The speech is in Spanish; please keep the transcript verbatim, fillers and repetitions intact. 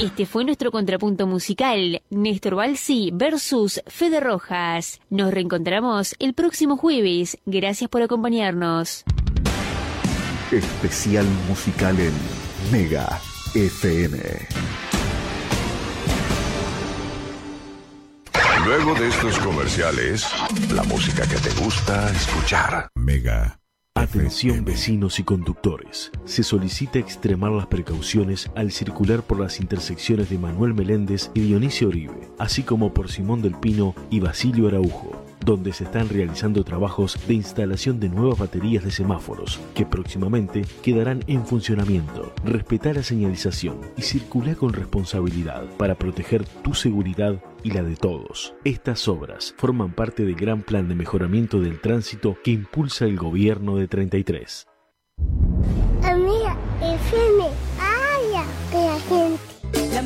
Este fue nuestro contrapunto musical, Néstor Balsi versus Fede Rojas. Nos reencontramos el próximo jueves. Gracias por acompañarnos. Especial musical en Mega F M. Luego de estos comerciales, la música que te gusta escuchar. Mega. Atención vecinos y conductores. Se solicita extremar las precauciones al circular por las intersecciones de Manuel Meléndez y Dionisio Oribe, así como por Simón del Pino y Basilio Araujo, donde se están realizando trabajos de instalación de nuevas baterías de semáforos, que próximamente quedarán en funcionamiento. Respetá la señalización y circula con responsabilidad para proteger tu seguridad y la de todos. Estas obras forman parte del gran plan de mejoramiento del tránsito que impulsa el gobierno de treinta y tres.